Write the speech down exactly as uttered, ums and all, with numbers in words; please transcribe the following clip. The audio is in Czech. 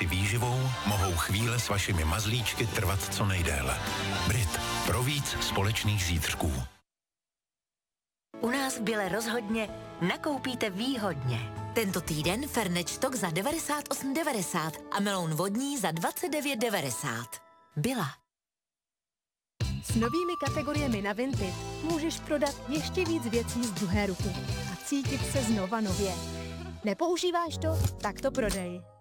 si výživou, mohou chvíle s vašimi mazlíčky trvat co nejdéle. Brit. Pro víc společných zítřků. U nás v Bile rozhodně nakoupíte výhodně. Tento týden Ferneč Tok za devadesát osm devadesát a meloun vodní za dvacet devět devadesát. Byla. S novými kategoriemi na Vinted můžeš prodat ještě víc věcí z druhé ruky a cítit se znova nově. Nepoužíváš to? Tak to prodej.